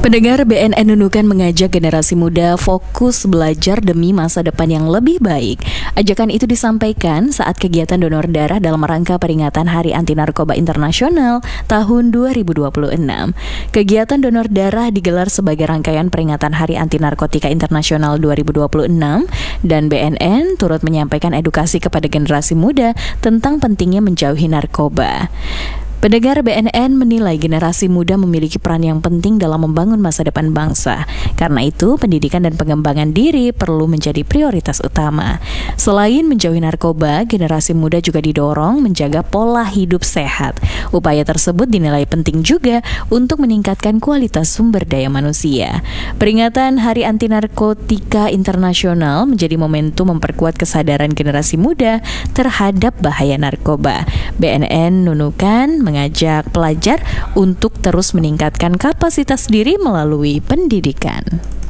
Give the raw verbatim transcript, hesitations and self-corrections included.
Pendengar, B N N Nunukan mengajak generasi muda fokus belajar demi masa depan yang lebih baik. Ajakan itu disampaikan saat kegiatan donor darah dalam rangka peringatan Hari Anti Narkoba Internasional tahun dua ribu dua puluh enam. Kegiatan donor darah digelar sebagai rangkaian peringatan Hari Anti Narkotika Internasional dua ribu dua puluh enam dan B N N turut menyampaikan edukasi kepada generasi muda tentang pentingnya menjauhi narkoba. Pendengar, B N N menilai generasi muda memiliki peran yang penting dalam membangun masa depan bangsa. Karena itu, pendidikan dan pengembangan diri perlu menjadi prioritas utama. Selain menjauhi narkoba, generasi muda juga didorong menjaga pola hidup sehat. Upaya tersebut dinilai penting juga untuk meningkatkan kualitas sumber daya manusia. Peringatan Hari Anti Narkotika Internasional menjadi momentum memperkuat kesadaran generasi muda terhadap bahaya narkoba. B N N Nunukan mengajak pelajar untuk terus meningkatkan kapasitas diri melalui pendidikan.